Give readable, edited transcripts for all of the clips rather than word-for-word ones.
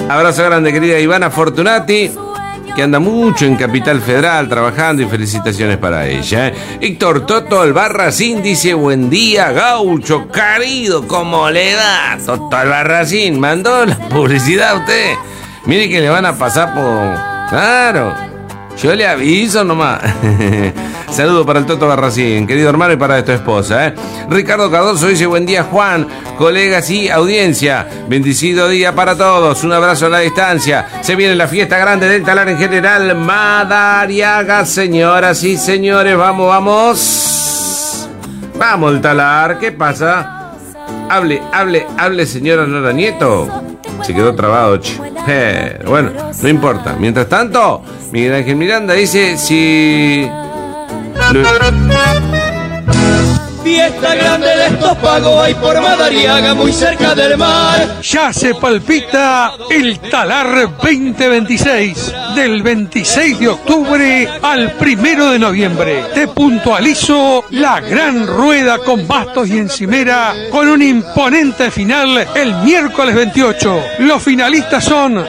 Abrazo grande, querida Ivana Fortunati, que anda mucho en Capital Federal trabajando, y felicitaciones para ella. Héctor Toto Albarracín dice: buen día, gaucho querido, ¿cómo le da? Toto Albarracín, mandó la publicidad a usted. Mire que le van a pasar por... Claro, yo le aviso nomás. Saludo para el Toto Albarracín, querido hermano, y para tu esposa, Ricardo Cardoso dice: buen día, Juan, colegas y audiencia. Bendecido día para todos. Un abrazo a la distancia. Se viene la fiesta grande del Talar en General Madariaga, señoras y señores. Vamos, vamos. Vamos, el Talar. ¿Qué pasa? Hable, señora Nora Nieto. Se quedó trabado, pero bueno, no importa. Mientras tanto, Miguel Ángel Miranda dice: si... Fiesta grande de estos pagos hay por Madariaga, muy cerca del mar. Ya se palpita el Talar 2026, del 26 de octubre al 1 de noviembre. Te puntualizo la gran rueda con bastos y encimera, con un imponente final el miércoles 28. Los finalistas son...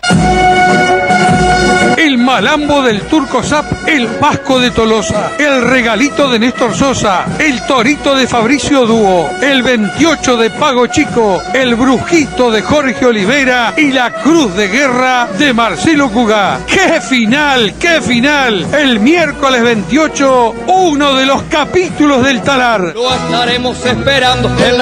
el Malambo del Turco Zap, el Vasco de Tolosa, el Regalito de Néstor Sosa, el Torito de Fabricio Dúo, el 28 de Pago Chico, el Brujito de Jorge Olivera y la Cruz de Guerra de Marcelo Cugá. ¡Qué final! ¡Qué final! El miércoles 28, uno de los capítulos del Talar. Lo estaremos esperando en la